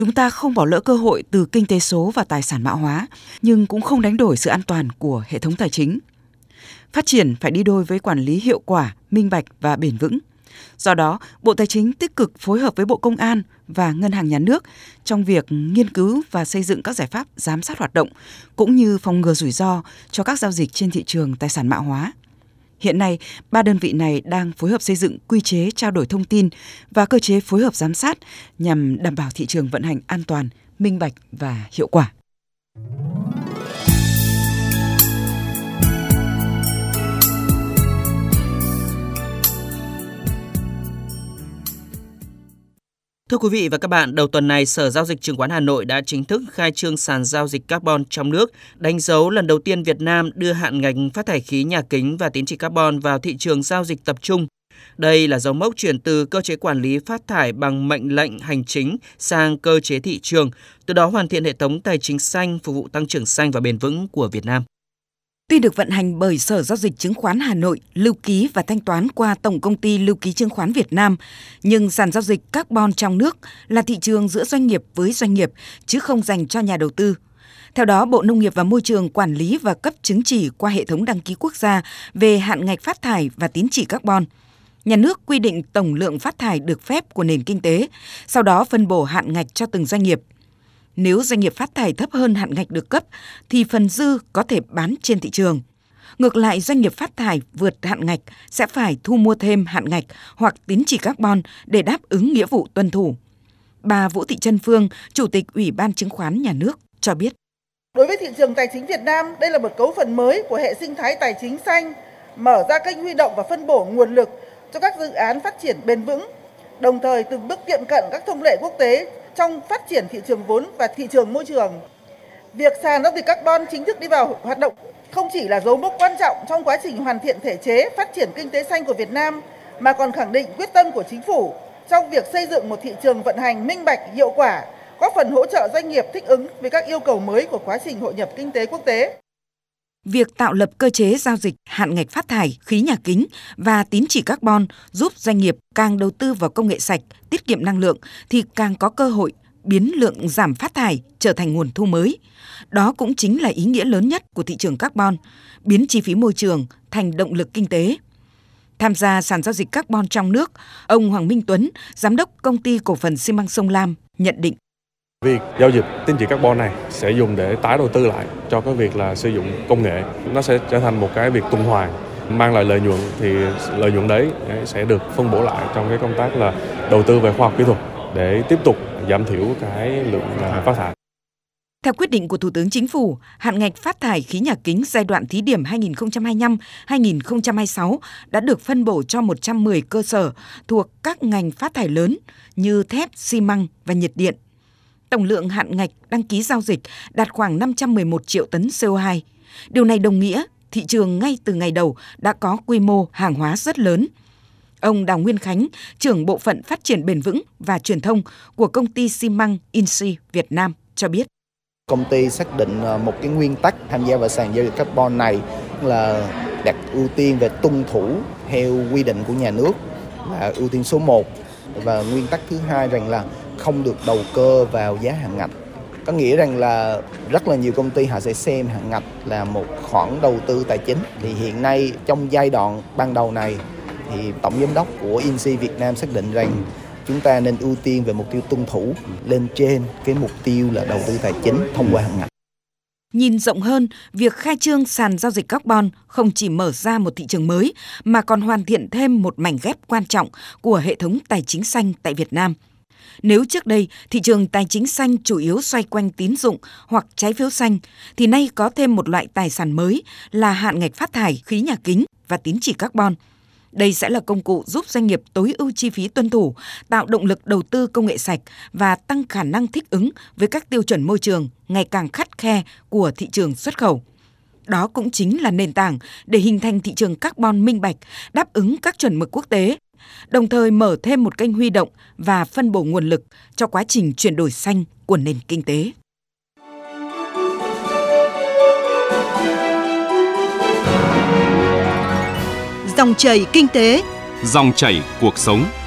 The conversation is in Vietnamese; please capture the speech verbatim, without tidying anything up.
Chúng ta không bỏ lỡ cơ hội từ kinh tế số và tài sản mã hóa, nhưng cũng không đánh đổi sự an toàn của hệ thống tài chính. Phát triển phải đi đôi với quản lý hiệu quả, minh bạch và bền vững. Do đó, Bộ Tài chính tích cực phối hợp với Bộ Công an và Ngân hàng Nhà nước trong việc nghiên cứu và xây dựng các giải pháp giám sát hoạt động, cũng như phòng ngừa rủi ro cho các giao dịch trên thị trường tài sản mã hóa. Hiện nay, ba đơn vị này đang phối hợp xây dựng quy chế trao đổi thông tin và cơ chế phối hợp giám sát nhằm đảm bảo thị trường vận hành an toàn, minh bạch và hiệu quả. Thưa quý vị và các bạn, đầu tuần này, Sở Giao dịch Chứng khoán Hà Nội đã chính thức khai trương sàn giao dịch carbon trong nước, đánh dấu lần đầu tiên Việt Nam đưa hạn ngạch phát thải khí nhà kính và tín chỉ carbon vào thị trường giao dịch tập trung. Đây là dấu mốc chuyển từ cơ chế quản lý phát thải bằng mệnh lệnh hành chính sang cơ chế thị trường, từ đó hoàn thiện hệ thống tài chính xanh phục vụ tăng trưởng xanh và bền vững của Việt Nam. Tuy được vận hành bởi Sở Giao dịch Chứng khoán Hà Nội, lưu ký và thanh toán qua Tổng Công ty Lưu ký Chứng khoán Việt Nam, nhưng sàn giao dịch carbon trong nước là thị trường giữa doanh nghiệp với doanh nghiệp, chứ không dành cho nhà đầu tư. Theo đó, Bộ Nông nghiệp và Môi trường quản lý và cấp chứng chỉ qua hệ thống đăng ký quốc gia về hạn ngạch phát thải và tín chỉ carbon. Nhà nước quy định tổng lượng phát thải được phép của nền kinh tế, sau đó phân bổ hạn ngạch cho từng doanh nghiệp. Nếu doanh nghiệp phát thải thấp hơn hạn ngạch được cấp, thì phần dư có thể bán trên thị trường. Ngược lại, doanh nghiệp phát thải vượt hạn ngạch sẽ phải thu mua thêm hạn ngạch hoặc tín chỉ carbon để đáp ứng nghĩa vụ tuân thủ. Bà Vũ Thị Trân Phương, Chủ tịch Ủy ban Chứng khoán Nhà nước cho biết. Đối với thị trường tài chính Việt Nam, đây là một cấu phần mới của hệ sinh thái tài chính xanh, mở ra kênh huy động và phân bổ nguồn lực cho các dự án phát triển bền vững, đồng thời từng bước tiệm cận các thông lệ quốc tế trong phát triển thị trường vốn và thị trường môi trường. Việc sàn giao dịch carbon chính thức đi vào hoạt động không chỉ là dấu mốc quan trọng trong quá trình hoàn thiện thể chế phát triển kinh tế xanh của Việt Nam, mà còn khẳng định quyết tâm của chính phủ trong việc xây dựng một thị trường vận hành minh bạch, hiệu quả, góp phần hỗ trợ doanh nghiệp thích ứng với các yêu cầu mới của quá trình hội nhập kinh tế quốc tế. Việc tạo lập cơ chế giao dịch hạn ngạch phát thải khí nhà kính và tín chỉ carbon giúp doanh nghiệp càng đầu tư vào công nghệ sạch, tiết kiệm năng lượng thì càng có cơ hội biến lượng giảm phát thải trở thành nguồn thu mới. Đó cũng chính là ý nghĩa lớn nhất của thị trường carbon, biến chi phí môi trường thành động lực kinh tế. Tham gia sàn giao dịch carbon trong nước, ông Hoàng Minh Tuấn, Giám đốc Công ty Cổ phần xi măng Sông Lam, nhận định. Việc giao dịch tín chỉ carbon này sẽ dùng để tái đầu tư lại cho cái việc là sử dụng công nghệ. Nó sẽ trở thành một cái việc tuần hoàn, mang lại lợi nhuận thì lợi nhuận đấy sẽ được phân bổ lại trong cái công tác là đầu tư về khoa học kỹ thuật để tiếp tục giảm thiểu cái lượng phát thải. Theo quyết định của Thủ tướng Chính phủ, hạn ngạch phát thải khí nhà kính giai đoạn thí điểm hai nghìn không trăm hai mươi lăm đến hai nghìn không trăm hai mươi sáu đã được phân bổ cho một trăm mười cơ sở thuộc các ngành phát thải lớn như thép, xi măng và nhiệt điện. Tổng lượng hạn ngạch đăng ký giao dịch đạt khoảng năm trăm mười một triệu tấn xê o hai. Điều này đồng nghĩa thị trường ngay từ ngày đầu đã có quy mô hàng hóa rất lớn. Ông Đào Nguyên Khánh, trưởng Bộ phận Phát triển Bền vững và Truyền thông của công ty xi măng Insi Việt Nam cho biết. Công ty xác định một cái nguyên tắc tham gia vào sàn giao dịch carbon này là đặt ưu tiên về tuân thủ theo quy định của nhà nước là ưu tiên số một, và nguyên tắc thứ hai rằng là không được đầu cơ vào giá hạn ngạch. Có nghĩa rằng là rất là nhiều công ty họ sẽ xem hạn ngạch là một khoản đầu tư tài chính. Thì hiện nay trong giai đoạn ban đầu này thì tổng giám đốc của Insi Việt Nam xác định rằng chúng ta nên ưu tiên về mục tiêu tuân thủ lên trên cái mục tiêu là đầu tư tài chính thông qua hạn ngạch. Nhìn rộng hơn, việc khai trương sàn giao dịch carbon không chỉ mở ra một thị trường mới mà còn hoàn thiện thêm một mảnh ghép quan trọng của hệ thống tài chính xanh tại Việt Nam. Nếu trước đây thị trường tài chính xanh chủ yếu xoay quanh tín dụng hoặc trái phiếu xanh, thì nay có thêm một loại tài sản mới là hạn ngạch phát thải khí nhà kính và tín chỉ carbon. Đây sẽ là công cụ giúp doanh nghiệp tối ưu chi phí tuân thủ, tạo động lực đầu tư công nghệ sạch và tăng khả năng thích ứng với các tiêu chuẩn môi trường ngày càng khắt khe của thị trường xuất khẩu. Đó cũng chính là nền tảng để hình thành thị trường carbon minh bạch, đáp ứng các chuẩn mực quốc tế, đồng thời mở thêm một kênh huy động và phân bổ nguồn lực cho quá trình chuyển đổi xanh của nền kinh tế. Dòng chảy kinh tế, dòng chảy cuộc sống.